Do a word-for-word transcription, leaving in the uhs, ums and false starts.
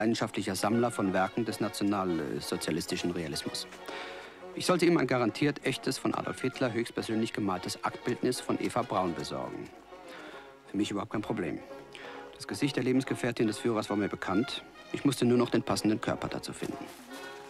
leidenschaftlicher Sammler von Werken des nationalsozialistischen Realismus. Ich sollte ihm ein garantiert echtes, von Adolf Hitler höchstpersönlich gemaltes Aktbildnis von Eva Braun besorgen. Für mich überhaupt kein Problem. Das Gesicht der Lebensgefährtin des Führers war mir bekannt. Ich musste nur noch den passenden Körper dazu finden.